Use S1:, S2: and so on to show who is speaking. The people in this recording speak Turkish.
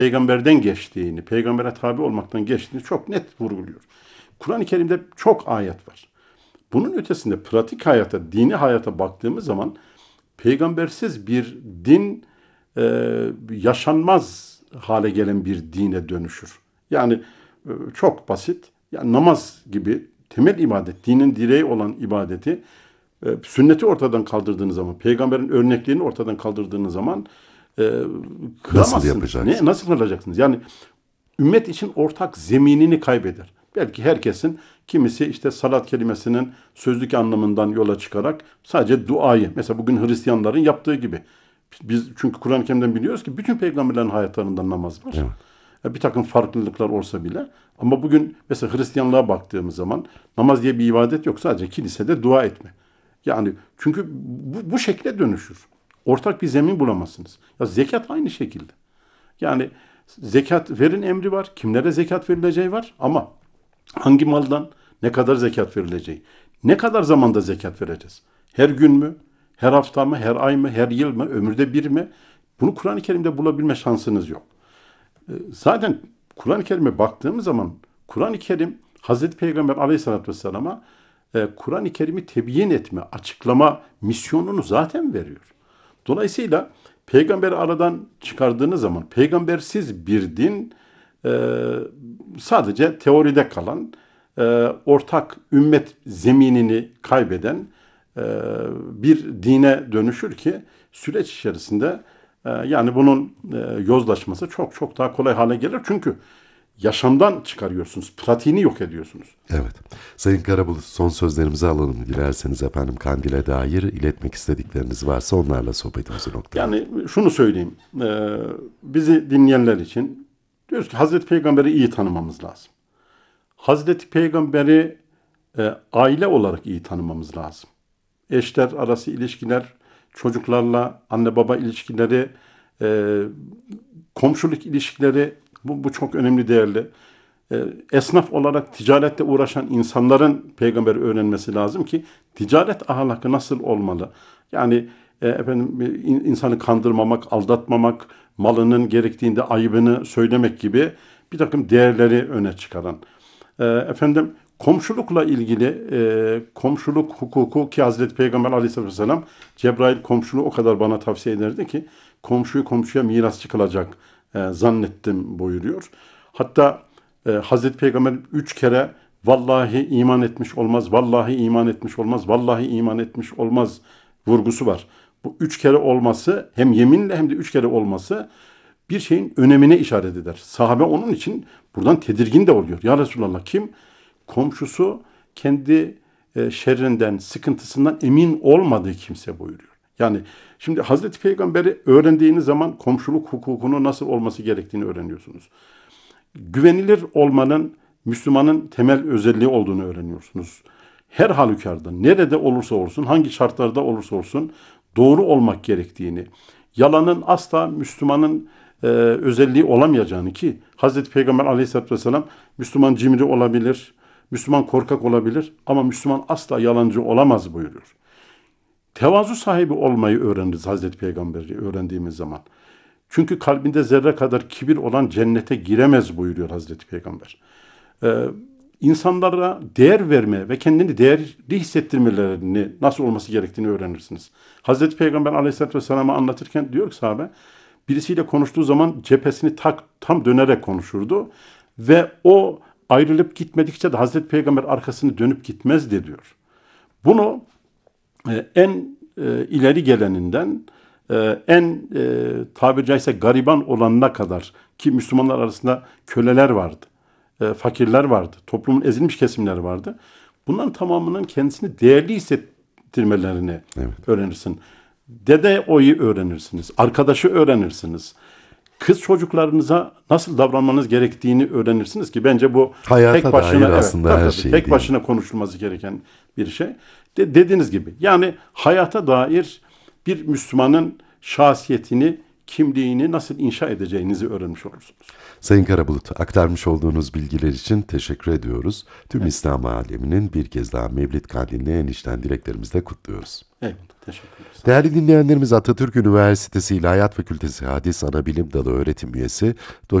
S1: peygamberden geçtiğini, peygambere tabi olmaktan geçtiğini çok net vurguluyor. Kur'an-ı Kerim'de çok ayet var. Bunun ötesinde pratik hayata, dini hayata baktığımız zaman peygambersiz bir din yaşanmaz hale gelen bir dine dönüşür. Yani çok basit. Yani namaz gibi temel ibadet, dinin direği olan ibadeti sünneti ortadan kaldırdığınız zaman, peygamberin örnekliğini ortadan kaldırdığınız zaman
S2: Nasıl
S1: kıramazsınız.
S2: yapacaksınız?
S1: Nasıl kılacaksınız? Yani ümmet için ortak zeminini kaybeder. Belki herkesin, kimisi işte salat kelimesinin sözlük anlamından yola çıkarak sadece duayı, mesela bugün Hristiyanların yaptığı gibi. Biz çünkü Kur'an-ı Kerim'den biliyoruz ki bütün peygamberlerin hayatlarında namaz var.
S2: Evet.
S1: Bir takım farklılıklar olsa bile, ama bugün mesela Hristiyanlığa baktığımız zaman namaz diye bir ibadet yok. Sadece kilisede dua etme. Yani çünkü bu şekle dönüşür. Ortak bir zemin bulamazsınız. Ya zekat aynı şekilde. Yani zekat verin emri var. Kimlere zekat verileceği var. Ama hangi maldan ne kadar zekat verileceği. Ne kadar zamanda zekat vereceğiz? Her gün mü? Her hafta mı? Her ay mı? Her yıl mı? Ömürde bir mi? Bunu Kur'an-ı Kerim'de bulabilme şansınız yok. Zaten Kur'an-ı Kerim'e baktığımız zaman Kur'an-ı Kerim Hazreti Peygamber Aleyhisselatü Vesselam'a Kur'an-ı Kerim'i tebyin etme, açıklama misyonunu zaten veriyor. Dolayısıyla peygamberi aradan çıkardığınız zaman peygambersiz bir din sadece teoride kalan, ortak ümmet zeminini kaybeden bir dine dönüşür ki süreç içerisinde yani bunun yozlaşması çok çok daha kolay hale gelir. Çünkü yaşamdan çıkarıyorsunuz, pratiğini yok ediyorsunuz.
S2: Evet. Sayın Karabulut, son sözlerimizi alalım dilerseniz efendim. Kandil'e dair iletmek istedikleriniz varsa onlarla sohbetimizi noktalayalım.
S1: Yani şunu söyleyeyim, bizi dinleyenler için diyoruz ki Hazreti Peygamber'i iyi tanımamız lazım. Hazreti Peygamber'i aile olarak iyi tanımamız lazım. Eşler arası ilişkiler, çocuklarla anne baba ilişkileri, komşuluk ilişkileri, bu çok önemli, değerli. Esnaf olarak ticaretle uğraşan insanların peygamberi öğrenmesi lazım ki ticaret ahlakı nasıl olmalı? Yani insanı kandırmamak, aldatmamak, malının gerektiğinde ayıbını söylemek gibi bir takım değerleri öne çıkaran. Komşulukla ilgili komşuluk hukuku ki Hazreti Peygamber Aleyhisselatü Vesselam Cebrail komşuluğu o kadar bana tavsiye ederdi ki komşuyu komşuya mirasçı kılacak zannettim buyuruyor. Hatta Hazreti Peygamber 3 kere vallahi iman etmiş olmaz, vallahi iman etmiş olmaz, vallahi iman etmiş olmaz vurgusu var. Bu 3 kere olması, hem yeminle hem de 3 kere olması bir şeyin önemine işaret eder. Sahabe onun için buradan tedirgin de oluyor. Ya Resulallah, kim komşusu kendi şerrinden, sıkıntısından emin olmadığı kimse buyuruyor. Yani şimdi Hazreti Peygamber'i öğrendiğiniz zaman komşuluk hukukunun nasıl olması gerektiğini öğreniyorsunuz. Güvenilir olmanın Müslümanın temel özelliği olduğunu öğreniyorsunuz. Her halükarda, nerede olursa olsun, hangi şartlarda olursa olsun doğru olmak gerektiğini, yalanın asla Müslümanın özelliği olamayacağını, ki Hazreti Peygamber Aleyhisselatü Vesselam Müslüman cimri olabilir, Müslüman korkak olabilir ama Müslüman asla yalancı olamaz buyuruyor. Tevazu sahibi olmayı öğreniriz Hazreti Peygamber'i öğrendiğimiz zaman. Çünkü kalbinde zerre kadar kibir olan cennete giremez buyuruyor Hazreti Peygamber. İnsanlara değer verme ve kendini değerli hissettirmelerini nasıl olması gerektiğini öğrenirsiniz. Hazreti Peygamber Aleyhisselatü Vesselam'a anlatırken diyor ki sahabe, birisiyle konuştuğu zaman cephesini tam dönerek konuşurdu ve o ayrılıp gitmedikçe de Hazreti Peygamber arkasını dönüp gitmezdi diyor. Bunu en ileri geleninden tabiri caizse gariban olanına kadar, ki Müslümanlar arasında köleler vardı, fakirler vardı, toplumun ezilmiş kesimleri vardı. Bunların tamamının kendisini değerli hissettirmelerini öğrenirsin. Dede oyu öğrenirsiniz, arkadaşı öğrenirsiniz. Kız çocuklarınıza nasıl davranmanız gerektiğini öğrenirsiniz ki bence bu
S2: hayata
S1: tek başına
S2: dair aslında her şey
S1: tek başına konuşulması gereken bir şey. Dediğiniz gibi yani hayata dair bir Müslümanın şahsiyetini kimliğini nasıl inşa edeceğinizi öğrenmiş olursunuz.
S2: Sayın Karabulut, aktarmış olduğunuz bilgiler için teşekkür ediyoruz. Tüm İslam aleminin bir kez daha Mevlid Kandili'ne en içten dileklerimizle kutluyoruz.
S1: Eyvallah, teşekkür ederiz.
S2: Değerli dinleyenlerimiz, Atatürk Üniversitesi İlahiyat Fakültesi Hadis Anabilim Dalı öğretim üyesi